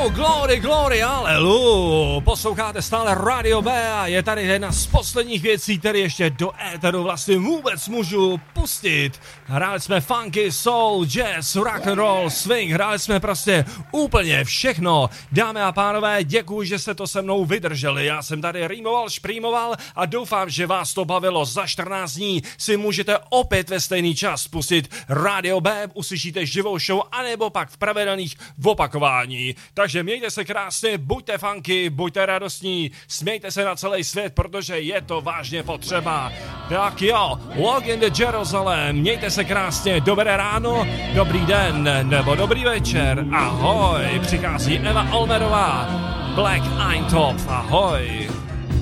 Glory, alelu. Posloucháte stále Radio B a je tady jedna z posledních věcí, které ještě do éteru vlastně vůbec můžu pustit. Hráli jsme funky, soul, jazz, rock and roll, swing, hráli jsme prostě úplně všechno. Dámy a pánové, děkuji, že jste to se mnou vydrželi. Já jsem tady rýmoval, šprýmoval a doufám, že vás to bavilo. Za 14 dní si můžete opět ve stejný čas pustit Radio B, uslyšíte živou show, anebo pak v pravidelných opakování. Takže mějte se krásně, buďte funky, buďte radostní, smějte se na celý svět, protože je to vážně potřeba. Tak jo, Walk in the Jerusalem, mějte se krásně, dobré ráno, dobrý den, nebo dobrý večer, ahoj, přichází Eva Olmerová, Black Eintopf, ahoj.